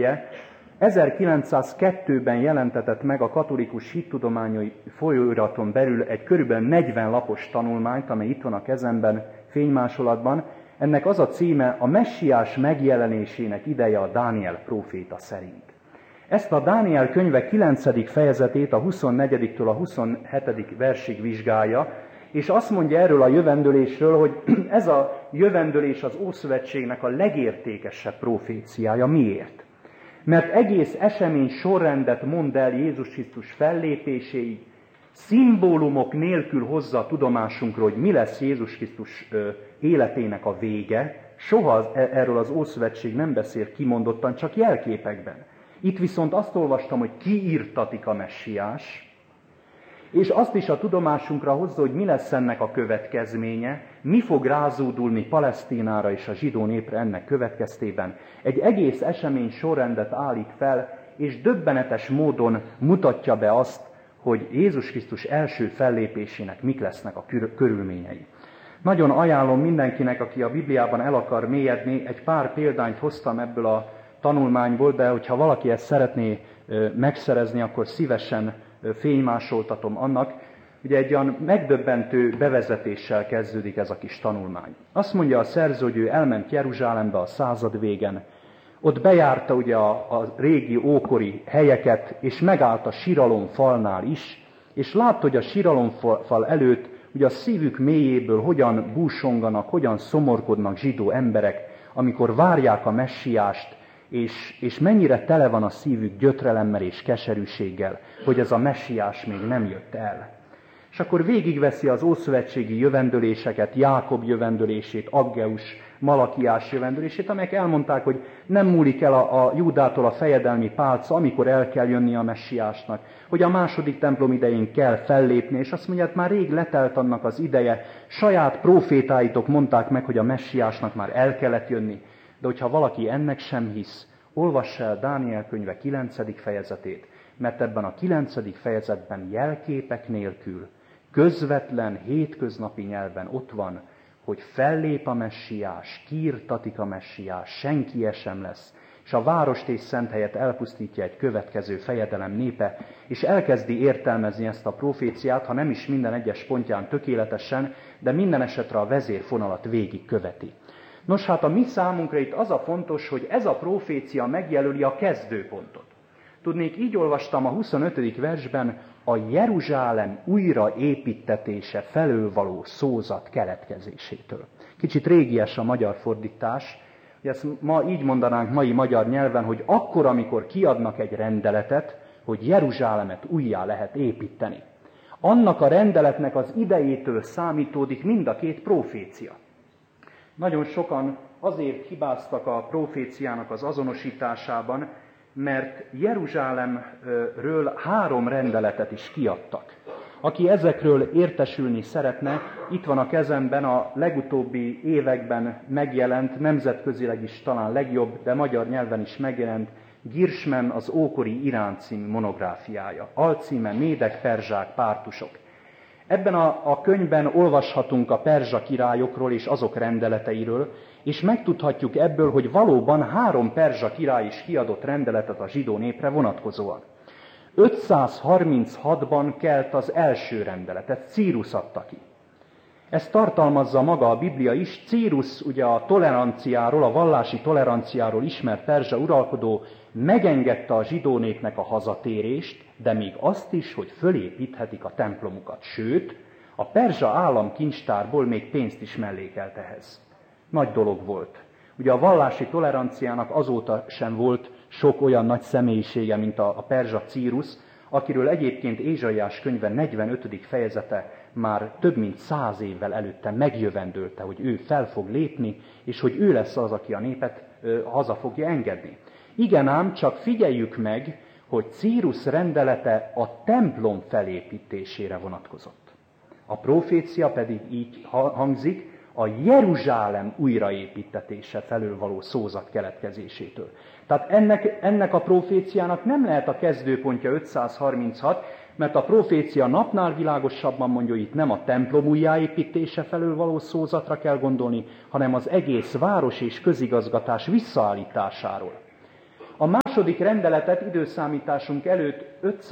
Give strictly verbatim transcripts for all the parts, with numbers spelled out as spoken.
szerzője ezerkilencszázkettőben jelentetett meg a katolikus hittudományai folyóiraton belül egy körülbelül negyven lapos tanulmányt, amely itt van a kezemben fénymásolatban. Ennek az a címe: a messiás megjelenésének ideje a Dániel próféta szerint. Ezt a Dániel könyve kilencedik fejezetét a huszonnegyediktől a huszonhetedik versig vizsgálja, és azt mondja erről a jövendőlésről, hogy ez a jövendőlés az Ószövetségnek a legértékesebb proféciája. Miért? Mert egész esemény sorrendet mond el Jézus Krisztus fellépéséig, szimbólumok nélkül hozza a tudomásunkra, hogy mi lesz Jézus Krisztus életének a vége. Soha erről az Ószövetség nem beszél kimondottan, csak jelképekben. Itt viszont azt olvastam, hogy kiírtatik a messiás, és azt is a tudomásunkra hozza, hogy mi lesz ennek a következménye, mi fog rázódulni Palesztinára és a zsidó népre ennek következtében. Egy egész esemény sorrendet állít fel, és döbbenetes módon mutatja be azt, hogy Jézus Krisztus első fellépésének mik lesznek a körülményei. Nagyon ajánlom mindenkinek, aki a Bibliában el akar mélyedni, egy pár példányt hoztam ebből a tanulmányból, de hogyha valaki ezt szeretné megszerezni, akkor szívesen fénymásoltatom annak. Ugye egy olyan megdöbbentő bevezetéssel kezdődik ez a kis tanulmány. Azt mondja a szerző, hogy ő elment Jeruzsálembe a század végen. Ott bejárta ugye a, a régi ókori helyeket, és megállt a síralomfalnál is, és látta, hogy a síralomfal előtt ugye a szívük mélyéből hogyan búsonganak, hogyan szomorkodnak zsidó emberek, amikor várják a messiást, És, és mennyire tele van a szívük gyötrelemmel és keserűséggel, hogy ez a messiás még nem jött el. És akkor végigveszi az ószövetségi jövendőléseket, Jákob jövendőlését, Aggeus, Malakiás jövendőlését, amelyek elmondták, hogy nem múlik el a, a Júdától a fejedelmi pálca, amikor el kell jönni a messiásnak, hogy a második templom idején kell fellépni, és azt mondja, hogy már rég letelt annak az ideje, saját prófétáitok mondták meg, hogy a messiásnak már el kellett jönni. De hogyha valaki ennek sem hisz, olvassa el Dániel könyve kilencedik fejezetét, mert ebben a kilencedik fejezetben jelképek nélkül, közvetlen, hétköznapi nyelven ott van, hogy fellép a messiás, kiirtatik a messiás, senki sem lesz, és a várost és szent helyet elpusztítja egy következő fejedelem népe, és elkezdi értelmezni ezt a proféciát, ha nem is minden egyes pontján tökéletesen, de minden esetre a vezérfonalat végig követi. Nos, hát a mi számunkra itt az a fontos, hogy ez a profécia megjelöli a kezdőpontot. Tudnék, így olvastam a huszonötödik versben, a Jeruzsálem újraépítetése felől való szózat keletkezésétől. Kicsit régies a magyar fordítás, hogy ezt ma így mondanánk mai magyar nyelven, hogy akkor, amikor kiadnak egy rendeletet, hogy Jeruzsálemet újjá lehet építeni. Annak a rendeletnek az idejétől számítódik mind a két profécia. Nagyon sokan azért hibáztak a proféciának az azonosításában, mert Jeruzsálemről három rendeletet is kiadtak. Aki ezekről értesülni szeretne, itt van a kezemben a legutóbbi években megjelent, nemzetközileg is talán legjobb, de magyar nyelven is megjelent Girschmann az ókori Irán című monográfiája. Alcíme Médek, perzsák, pártusok. Ebben a, a könyvben olvashatunk a perzsa királyokról és azok rendeleteiről, és megtudhatjuk ebből, hogy valóban három perzsa király is kiadott rendeletet a zsidó népre vonatkozóan. ötszázharminchatban kelt az első rendeletet, Círus adta ki. Ezt tartalmazza maga a Biblia is. Círus ugye a toleranciáról, a vallási toleranciáról ismert perzsa uralkodó megengedte a zsidó népnek a hazatérést, de még azt is, hogy fölépíthetik a templomukat. Sőt, a perzsa államkincstárból még pénzt is mellékelt ehhez. Nagy dolog volt. Ugye a vallási toleranciának azóta sem volt sok olyan nagy személyisége, mint a, a perzsa Círus, akiről egyébként Ézsaiás könyve negyvenötödik fejezete már több mint száz évvel előtte megjövendölte, hogy ő fel fog lépni, és hogy ő lesz az, aki a népet ö, haza fogja engedni. Igen ám, csak figyeljük meg, hogy Círus rendelete a templom felépítésére vonatkozott. A profécia pedig így hangzik, a Jeruzsálem újraépítetése felől való szózat keletkezésétől. Tehát ennek, ennek a proféciának nem lehet a kezdőpontja ötszázharminchat, mert a profécia napnál világosabban mondja, hogy itt nem a templom újjáépítése felől való szózatra kell gondolni, hanem az egész város és közigazgatás visszaállításáról. A második rendeletet időszámításunk előtt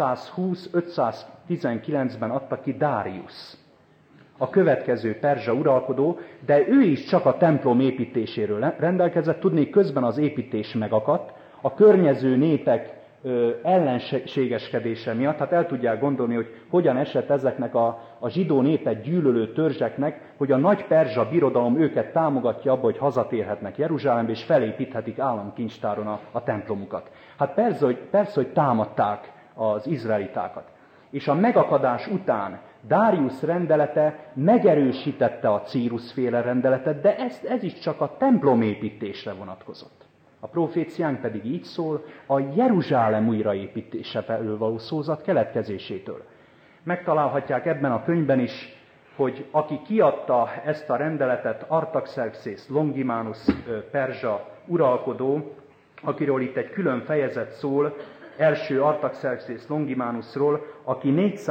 ötszázhúsz-ötszáztizenkilencben adta ki Dáriusz, a következő perzsa uralkodó, de ő is csak a templom építéséről rendelkezett. Tudnék, közben az építés megakadt, a környező népek ö, ellenségeskedése miatt, hát el tudják gondolni, hogy hogyan esett ezeknek a, a zsidó népet gyűlölő törzseknek, hogy a nagy perzsa birodalom őket támogatja abba, hogy hazatérhetnek Jeruzsálembe, és felépíthetik államkincstáron a, a templomukat. Hát persze hogy, persze, hogy támadták az izraelitákat. És a megakadás után Dáriusz rendelete megerősítette a Círuszféle rendeletet, de ez, ez is csak a templomépítésre vonatkozott. A proféciánk pedig így szól a Jeruzsálem újraépítése felől való szózat keletkezésétől. Megtalálhatják ebben a könyvben is, hogy aki kiadta ezt a rendeletet, Artaxerxész Longimanus perzsa uralkodó, akiről itt egy külön fejezet szól, első Artaxerxész Longimanusról, aki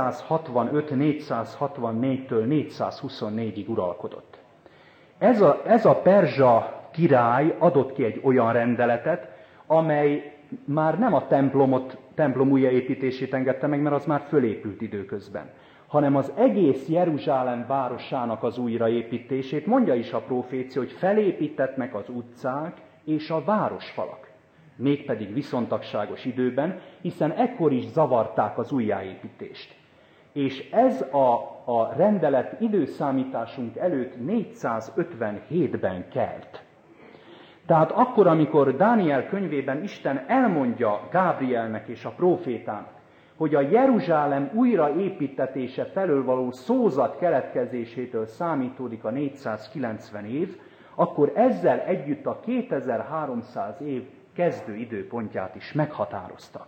négyszázhatvanöt-négyszázhatvannégytől négyszázhuszonnégyig uralkodott. Ez a, ez a perzsa király adott ki egy olyan rendeletet, amely már nem a templomot, templom újjáépítését engedte meg, mert az már fölépült időközben, hanem az egész Jeruzsálem városának az újraépítését. Mondja is a profécia, hogy felépítetnek az utcák és a városfalak. Mégpedig viszontagságos időben, hiszen ekkor is zavarták az újjáépítést. És ez a, a rendelet időszámításunk előtt négyszázötvenhétben kelt. Tehát akkor, amikor Dániel könyvében Isten elmondja Gábrielnek és a prófétának, hogy a Jeruzsálem újraépítetése felől való szózat keletkezésétől számítódik a négyszázkilencven év, akkor ezzel együtt a kétezer-háromszáz év kezdő időpontját is meghatározta.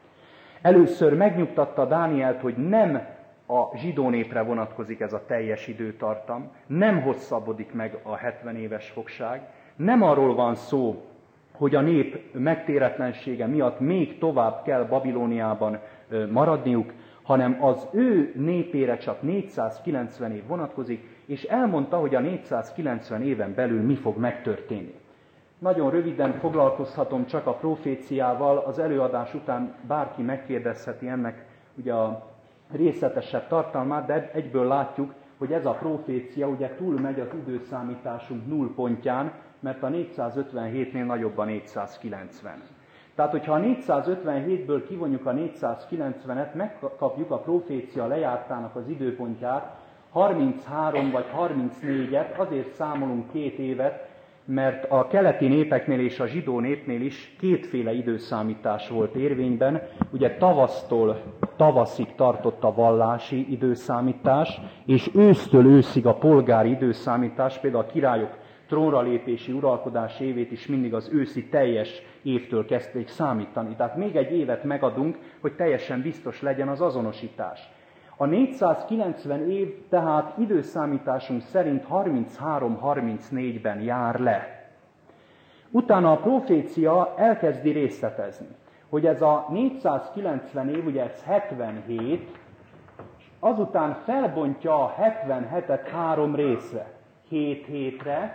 Először megnyugtatta Dánielt, hogy nem a zsidó népre vonatkozik ez a teljes időtartam, nem hosszabbodik meg a hetven éves fogság, nem arról van szó, hogy a nép megtéretlensége miatt még tovább kell Babilóniában maradniuk, hanem az ő népére csak négyszázkilencven év vonatkozik, és elmondta, hogy a négyszázkilencven éven belül mi fog megtörténni. Nagyon röviden foglalkozhatom csak a proféciával, az előadás után bárki megkérdezheti ennek ugye a részletesebb tartalmát, de egyből látjuk, hogy ez a profécia ugye túlmegy az időszámításunk nullpontján, mert a négyszázötvenhétnél nagyobb a négyszázkilencven. Tehát, hogyha a négyszázötvenhétből kivonjuk a négyszázkilencvenet, megkapjuk a profécia lejártának az időpontját, harminchárom vagy harmincnégyet, azért számolunk két évet, mert a keleti népeknél és a zsidó népnél is kétféle időszámítás volt érvényben. Ugye tavasztól tavaszig tartott a vallási időszámítás, és ősztől őszig a polgári időszámítás, például a királyok trónra lépési uralkodás évét is mindig az őszi teljes évtől kezdték számítani. Tehát még egy évet megadunk, hogy teljesen biztos legyen az azonosítás. A négyszázkilencven év tehát időszámításunk szerint harminchárom harmincnégyben jár le. Utána a profécia elkezdi részletezni, hogy ez a négyszázkilencven év, ugye ez hetvenhét, és azután felbontja a hetvenhetet három részre. hét hétre,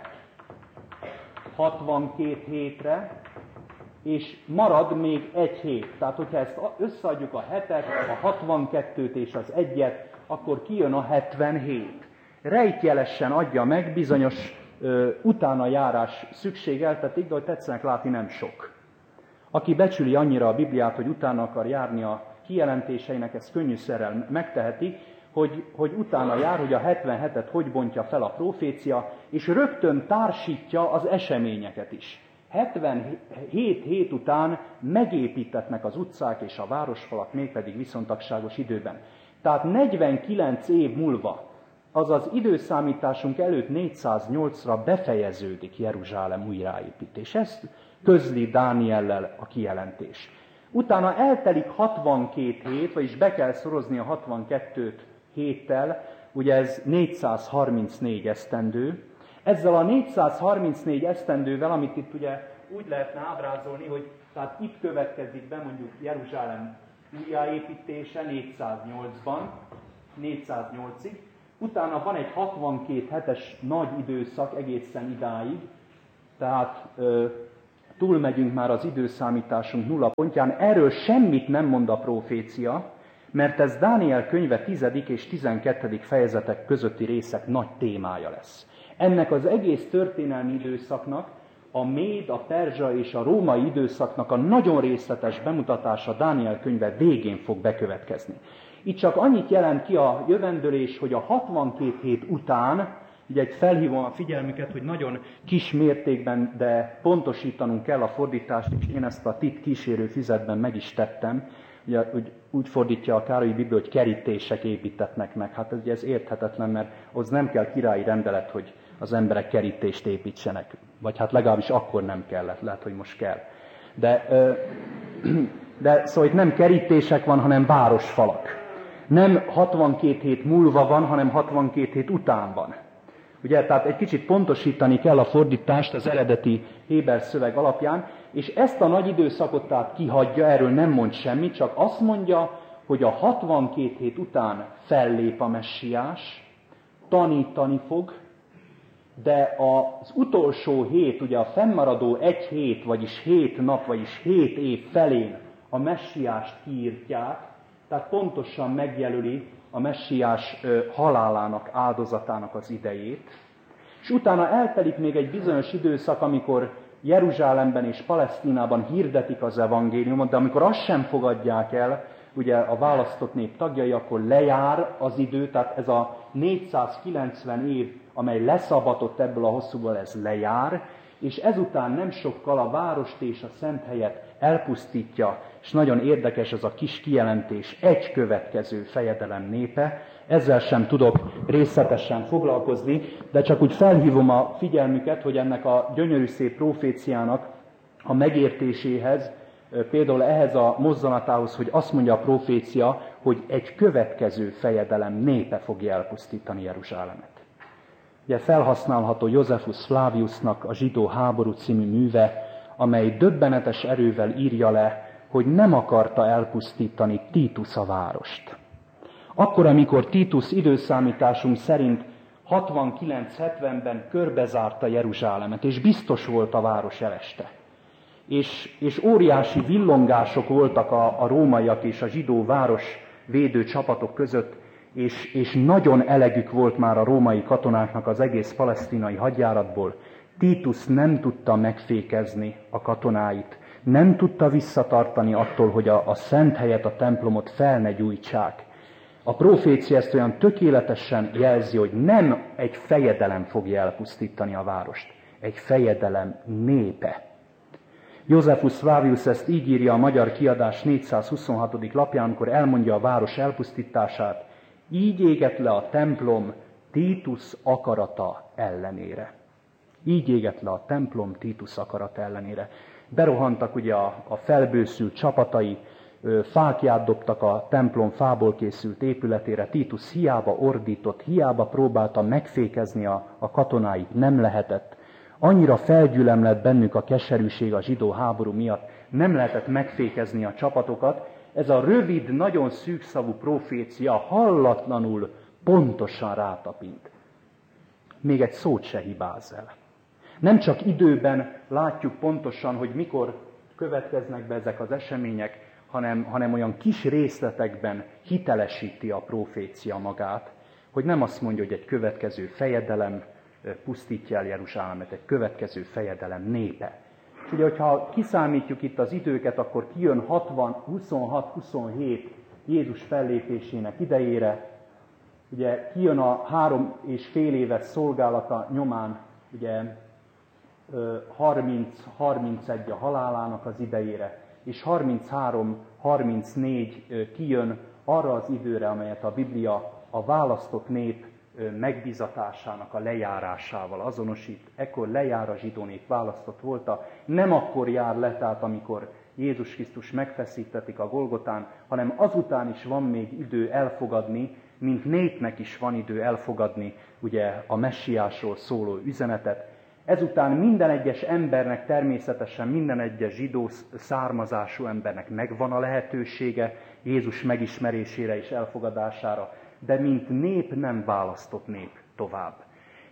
hatvankét hétre, és marad még egy hét. Tehát, hogyha ezt összeadjuk a hetet, a hatvankettőt és az egyet, akkor kijön a hetvenhét. Rejtjelesen adja meg, bizonyos ö, utána járás szükségeltetik, de hogy tetszenek látni, nem sok. Aki becsüli annyira a Bibliát, hogy utána akar járni a kijelentéseinek, ezt könnyűszerrel megteheti, hogy, hogy utána jár, hogy a hetvenhetet hogy bontja fel a profécia, és rögtön társítja az eseményeket is. hetvenhét hét után megépítetnek az utcák és a városfalak, mégpedig viszontagságos időben. Tehát negyvenkilenc év múlva, azaz időszámításunk előtt négyszáznyolcra befejeződik Jeruzsálem újraépítés. Ezt közli Dániellel a kijelentés. Utána eltelik hatvankét hét, vagyis be kell szorozni a hatvankettőt héttel, ugye ez négyszázharmincnégy esztendő. Ezzel a négyszázharmincnégy esztendővel, amit itt ugye úgy lehetne ábrázolni, hogy tehát itt következik be mondjuk Jeruzsálem újjáépítése négyszáznyolcban, négyszáznyolcig, utána van egy hatvankét hetes nagy időszak egészen idáig, tehát ö, túlmegyünk már az időszámításunk nulla pontján, erről semmit nem mond a profécia, mert ez Dániel könyve tizedik és tizenkettedik fejezetek közötti részek nagy témája lesz. Ennek az egész történelmi időszaknak, a méd, a perzsa és a római időszaknak a nagyon részletes bemutatása Dániel könyve végén fog bekövetkezni. Itt csak annyit jelent ki a jövendőlés, hogy a hatvankét hét után, ugye egy felhívom a figyelmüket, hogy nagyon kis mértékben, de pontosítanunk kell a fordítást, és én ezt a tit kísérő füzetben meg is tettem. Ugye úgy, úgy fordítja a Károlyi Biblia, hogy kerítések építetnek meg. Hát ugye ez érthetetlen, mert az nem kell királyi rendelet, hogy az emberek kerítést építsenek. Vagy hát legalábbis akkor nem kellett, lehet, hogy most kell. De, de szóval itt nem kerítések van, hanem városfalak. Nem hatvankét hét múlva van, hanem hatvankét hét után van. Ugye, tehát egy kicsit pontosítani kell a fordítást az eredeti héber szöveg alapján, és ezt a nagy időszakot tehát kihagyja, erről nem mond semmit, csak azt mondja, hogy a hatvankét hét után fellép a messiás, tanítani fog, de az utolsó hét, ugye a fennmaradó egy hét, vagyis hét nap, vagyis hét év felén a messiást kiírtják, tehát pontosan megjelöli a messiás halálának, áldozatának az idejét. És utána eltelik még egy bizonyos időszak, amikor Jeruzsálemben és Palesztinában hirdetik az evangéliumot, de amikor azt sem fogadják el, ugye a választott nép tagjai, akkor lejár az idő, tehát ez a négyszázkilencven év, amely leszabbatott ebből a hosszúból, ez lejár, és ezután nem sokkal a várost és a szent helyet elpusztítja, és nagyon érdekes ez a kis kijelentés, egy következő fejedelem népe. Ezzel sem tudok részletesen foglalkozni, de csak úgy felhívom a figyelmüket, hogy ennek a gyönyörű szép proféciának a megértéséhez, például ehhez a mozzanatához, hogy azt mondja a profécia, hogy egy következő fejedelem népe fogja elpusztítani Jeruzsálemet. Ugye felhasználható Josephus Flaviusnak a Zsidó háború című műve, amely döbbenetes erővel írja le, hogy nem akarta elpusztítani Títusz a várost. Akkor, amikor Títusz időszámításunk szerint hatvankilenc hetvenben körbezárta Jeruzsálemet, és biztos volt a város eleste. És, és óriási villongások voltak a, a rómaiak és a zsidó város védő csapatok között, és, és nagyon elegük volt már a római katonáknak az egész palesztinai hadjáratból. Títusz nem tudta megfékezni a katonáit, nem tudta visszatartani attól, hogy a, a szent helyet, a templomot fel ne gyújtsák. A profécia ezt olyan tökéletesen jelzi, hogy nem egy fejedelem fogja elpusztítani a várost, egy fejedelem népe. Josephus Flavius ezt így írja a magyar kiadás négyszázhuszonhatodik lapján, amikor elmondja a város elpusztítását. Így égett le a templom Títusz akarata ellenére. Így égett le a templom Títusz akarata ellenére. Berohantak ugye a, a felbőszült csapatai, fákját dobtak a templom fából készült épületére. Títusz hiába ordított, hiába próbálta megfékezni a, a katonáit, nem lehetett. Annyira felgyülemlett bennük a keserűség a zsidó háború miatt, nem lehetett megfékezni a csapatokat. Ez a rövid, nagyon szűkszavú profécia hallatlanul pontosan rátapint. Még egy szót se hibáz el. Nem csak időben látjuk pontosan, hogy mikor következnek be ezek az események, hanem, hanem olyan kis részletekben hitelesíti a profécia magát, hogy nem azt mondja, hogy egy következő fejedelem pusztítja el Jeruzsálemet, egy következő fejedelem népe. És ugye, hogyha kiszámítjuk itt az időket, akkor kijön hatvan, huszonhat, huszonhét Jézus fellépésének idejére, ugye kijön a három és fél éves szolgálata nyomán, ugye harminc harmincegy a halálának az idejére, és harminchárom harmincnégy kijön arra az időre, amelyet a Biblia a választott nép megbízatásának a lejárásával azonosít. Ekkor lejár a zsidó nép, választott volt. Nem akkor jár le, tehát amikor Jézus Krisztus megfeszítetik a Golgotán, hanem azután is van még idő elfogadni, mint népnek is van idő elfogadni ugye a messiásról szóló üzenetet. Ezután minden egyes embernek, természetesen minden egyes zsidó származású embernek megvan a lehetősége Jézus megismerésére és elfogadására, de mint nép nem választott nép tovább.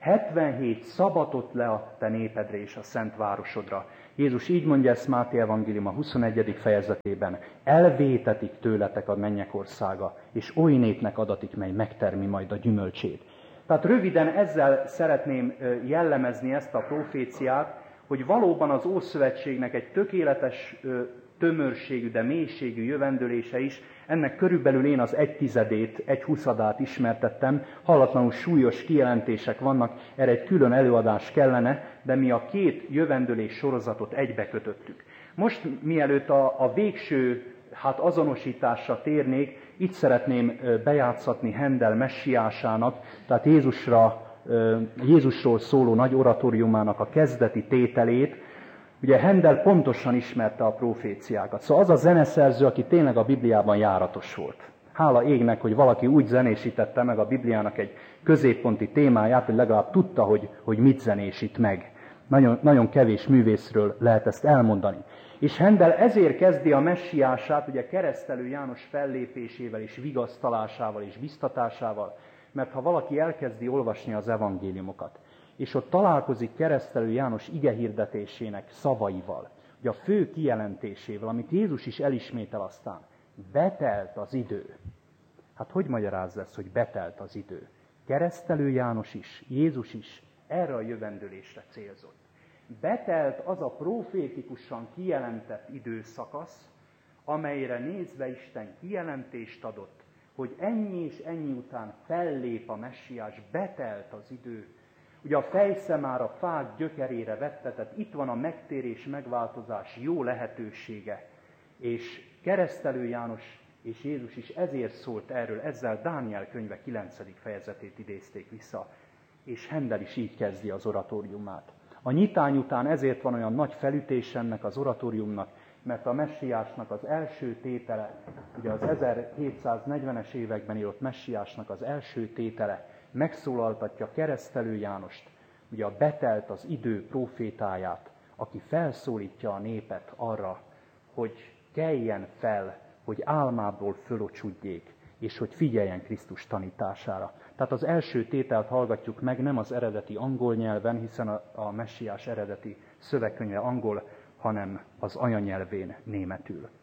hetvenhét szabatot le a te népedre és a szent városodra. Jézus így mondja ezt Máté evangélium a huszonegyedik fejezetében. Elvétetik tőletek a mennyek országa, és oly népnek adatik, mely megtermi majd a gyümölcsét. Tehát röviden ezzel szeretném jellemezni ezt a proféciát, hogy valóban az Ószövetségnek egy tökéletes tömörségű, de mélységű jövendőlése is, ennek körülbelül én az egy tizedét, egy huszadát ismertettem, hallatlanul súlyos kijelentések vannak, erre egy külön előadás kellene, de mi a két jövendőlés sorozatot egybe kötöttük. Most mielőtt a, a végső hát azonosításra térnék, itt szeretném bejátszatni Handel messiásának, tehát Jézusra, Jézusról szóló nagy oratóriumának a kezdeti tételét. Ugye Handel pontosan ismerte a proféciákat. Szóval az a zeneszerző, aki tényleg a Bibliában járatos volt. Hála égnek, hogy valaki úgy zenésítette meg a Bibliának egy középponti témáját, hogy legalább tudta, hogy, hogy mit zenésít meg. Nagyon, nagyon kevés művészről lehet ezt elmondani. És Handel ezért kezdi a messiását, ugye Keresztelő János fellépésével és vigasztalásával és biztatásával, mert ha valaki elkezdi olvasni az evangéliumokat, és ott találkozik Keresztelő János igehirdetésének szavaival, ugye a fő kijelentésével, amit Jézus is elismétel aztán, betelt az idő. Hát hogy magyarázza ezt, hogy betelt az idő? Keresztelő János is, Jézus is erre a jövendőlésre célzott. Betelt az a profétikusan kijelentett időszakasz, amelyre nézve Isten kijelentést adott, hogy ennyi és ennyi után fellép a messiás, betelt az idő. Ugye a fejszemár a fák gyökerére vettetett, itt van a megtérés, megváltozás jó lehetősége. És Keresztelő János és Jézus is ezért szólt erről, ezzel Dániel könyve kilencedik fejezetét idézték vissza. És Handel is így kezdi az oratóriumát. A nyitány után ezért van olyan nagy felütés ennek az oratóriumnak, mert a messiásnak az első tétele, ugye az ezerhétszáznegyvenes években írott messiásnak az első tétele megszólaltatja Keresztelő Jánost, ugye a betelt az idő prófétáját, aki felszólítja a népet arra, hogy keljen fel, hogy álmából fölocsudjék, és hogy figyeljen Krisztus tanítására. Tehát az első tételt hallgatjuk meg nem az eredeti angol nyelven, hiszen a, a messiás eredeti szövegkönyve angol, hanem az anyanyelvén németül.